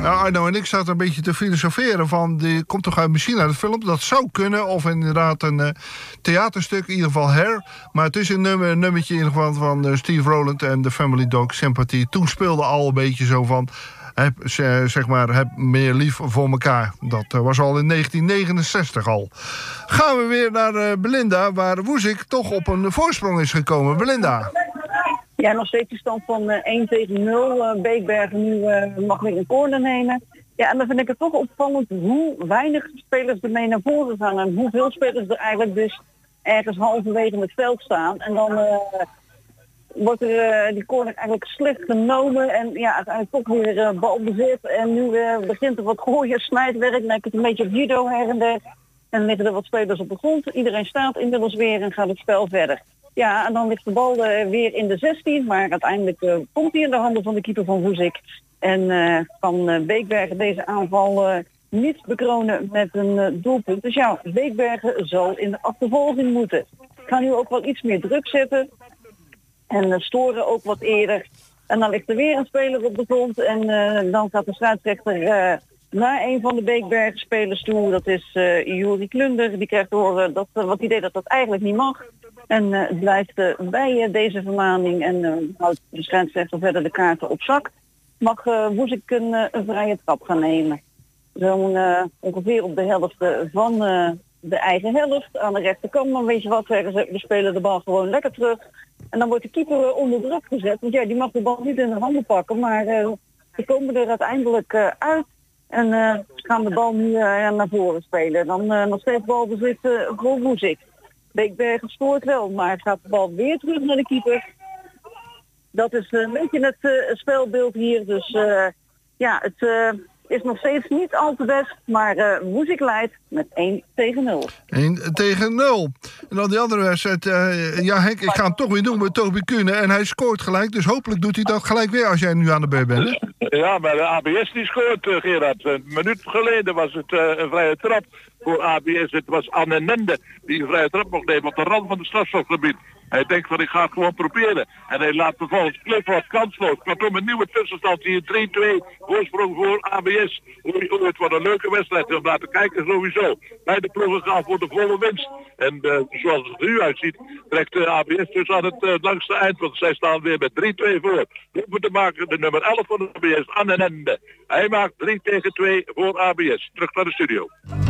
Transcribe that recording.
Arno en ik zaten een beetje te filosoferen van... die komt toch uit misschien uit de film? Dat zou kunnen, of inderdaad een theaterstuk, in ieder geval Hair. Maar het is een nummertje in ieder geval van Steve Rowland en de Family Dog Sympathy. Toen speelde al een beetje zo van... heb meer lief voor elkaar. Dat was al in 1969 al. Gaan we weer naar Belinda, waar Woezik toch op een voorsprong is gekomen. Belinda. Ja, nog steeds de stand van 1-0. Beekbergen nu mag weer een corner nemen. Ja, en dan vind ik het toch opvallend hoe weinig spelers ermee naar voren gaan. En hoeveel spelers er eigenlijk dus ergens halverwege het veld staan. En dan wordt er die corner eigenlijk slecht genomen. En ja, uiteindelijk toch weer balbezit. En nu begint er wat gooien, smijtwerk. Lijkt het een beetje op judo her en der. En dan liggen er wat spelers op de grond. Iedereen staat inmiddels weer en gaat het spel verder. Ja, en dan ligt de bal weer in de 16, maar uiteindelijk komt hij in de handen van de keeper van Woezik. En kan Beekbergen deze aanval niet bekronen met een doelpunt. Dus ja, Beekbergen zal in de achtervolging moeten. Ik ga nu ook wel iets meer druk zetten en storen ook wat eerder. En dan ligt er weer een speler op de grond en dan gaat de scheidsrechter... naar een van de Beekbergen spelers toe, dat is Juri Klunder. Die krijgt te horen dat wat idee dat eigenlijk niet mag. En blijft bij deze vermaning en houdt de scheidsrechter verder de kaarten op zak. Mag Woezik een vrije trap gaan nemen. Zo'n ongeveer op de helft van de eigen helft. Aan de rechterkant, dan weet je wat, zeggen ze, we spelen de bal gewoon lekker terug. En dan wordt de keeper onder druk gezet. Want ja, die mag de bal niet in de handen pakken, maar ze komen er uiteindelijk uit. En gaan de bal nu naar voren spelen. Dan nog steeds balbezit voor Woezik. Beekbergen stoort wel, maar gaat de bal weer terug naar de keeper. Dat is een beetje het spelbeeld hier. Dus ja, het is nog steeds niet al te best. Maar Woezik leidt met 1-0. 1-0. En dan die andere wedstrijd. Ja, Henk, ik ga hem toch weer doen met Toby Kuhne. En hij scoort gelijk, dus hopelijk doet hij dat gelijk weer als jij nu aan de beurt bent. Hè? Ja, maar de ABS die scoort, Gerard. Een minuut geleden was het een vrije trap voor ABS. Het was Anne Nende die een vrije trap mocht nemen op de rand van het strafschopgebied. Hij denkt van ik ga het gewoon proberen. En hij laat vervolgens Clifford kansloos. Kortom een nieuwe tussenstand hier 3-2 voorsprong voor ABS. Het wordt een leuke wedstrijd om naar te kijken sowieso. Beide ploegen gaan voor de volle winst. En zoals het er nu uitziet trekt ABS dus aan het langste eind. Want zij staan weer met 3-2 voor. Hoeven te maken de nummer 11 van de ABS, Anne Nende. Hij maakt 3-2 voor ABS. Terug naar de studio.